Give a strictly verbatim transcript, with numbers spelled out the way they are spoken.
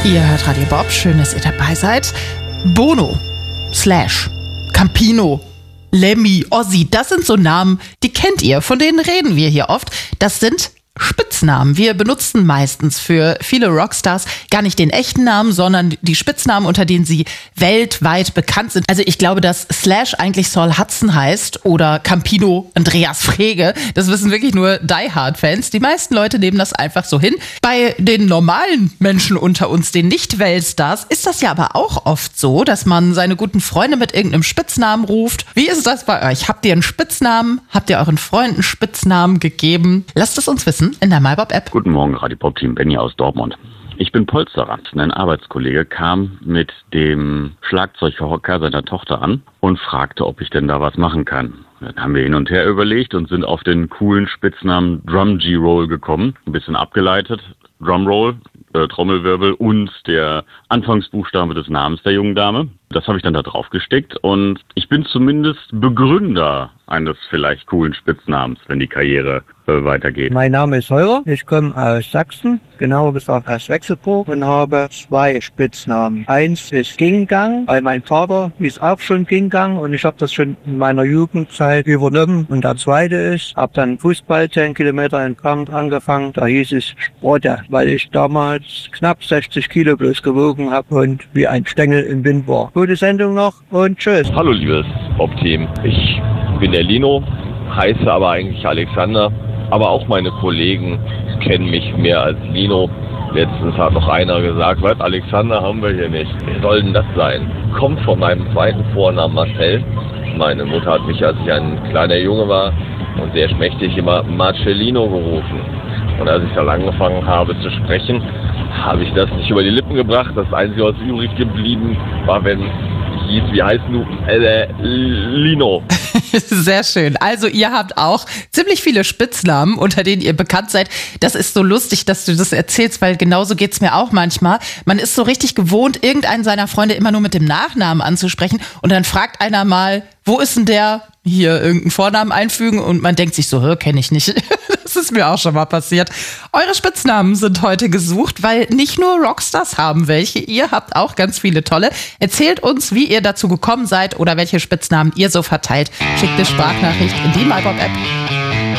Ihr hört Radio Bob, schön, dass ihr dabei seid. Bono, Slash, Campino, Lemmy, Ozzy, das sind so Namen, die kennt ihr, von denen reden wir hier oft. Das sind Spitznamen. Wir benutzen meistens für viele Rockstars gar nicht den echten Namen, sondern die Spitznamen, unter denen sie weltweit bekannt sind. Also ich glaube, dass Slash eigentlich Saul Hudson heißt oder Campino Andreas Frege. Das wissen wirklich nur Die-Hard-Fans. Die meisten Leute nehmen das einfach so hin. Bei den normalen Menschen unter uns, den Nicht-Weltstars, ist das ja aber auch oft so, dass man seine guten Freunde mit irgendeinem Spitznamen ruft. Wie ist das bei euch? Habt ihr einen Spitznamen? Habt ihr euren Freunden Spitznamen gegeben? Lasst es uns wissen in der MyBob-App. Guten Morgen, Radio Bob-Team, Benny aus Dortmund. Ich bin Polsterer. Ein Arbeitskollege kam mit dem Schlagzeughocker seiner Tochter an und fragte, ob ich denn da was machen kann. Dann haben wir hin und her überlegt und sind auf den coolen Spitznamen Drum G-Roll gekommen. Ein bisschen abgeleitet. Drumroll, äh, Trommelwirbel und der Anfangsbuchstabe des Namens der jungen Dame. Das habe ich dann da drauf gesteckt und ich bin zumindest Begründer eines vielleicht coolen Spitznamens, wenn die Karriere äh, weitergeht. Mein Name ist Heurer, ich komme aus Sachsen, genauer gesagt aus Wechselburg und habe zwei Spitznamen. Eins ist Gingang, weil mein Vater hieß auch schon Gingang und ich habe das schon in meiner Jugendzeit übernommen. Und der zweite ist, habe dann Fußball zehn Kilometer entfernt angefangen, da hieß es Sprotte, weil ich damals knapp sechzig Kilo bloß gewogen habe und wie ein Stängel im Wind war. Gute Sendung noch und tschüss. Hallo liebes Bob-Team, ich bin der Lino, heiße aber eigentlich Alexander, aber auch meine Kollegen kennen mich mehr als Lino. Letztens hat noch einer gesagt, was, Alexander haben wir hier nicht. Wer soll denn das sein? Kommt von meinem zweiten Vornamen Marcel. Meine Mutter hat mich, als ich ein kleiner Junge war und sehr schmächtig, immer Marcellino gerufen. Und als ich dann angefangen habe zu sprechen, habe ich das nicht über die Lippen gebracht. Das Einzige, was übrig geblieben war, wenn ich hieß, wie heißt du? Äh, Lino. Sehr schön. Also ihr habt auch ziemlich viele Spitznamen, unter denen ihr bekannt seid. Das ist so lustig, dass du das erzählst, weil genauso geht's mir auch manchmal. Man ist so richtig gewohnt, irgendeinen seiner Freunde immer nur mit dem Nachnamen anzusprechen und dann fragt einer mal, wo ist denn der? Hier irgendeinen Vornamen einfügen und man denkt sich so, hör, kenne ich nicht. Das ist mir auch schon mal passiert. Eure Spitznamen sind heute gesucht, weil nicht nur Rockstars haben welche, ihr habt auch ganz viele tolle. Erzählt uns, wie ihr dazu gekommen seid oder welche Spitznamen ihr so verteilt. Schickt eine Sprachnachricht in die MyBob-App.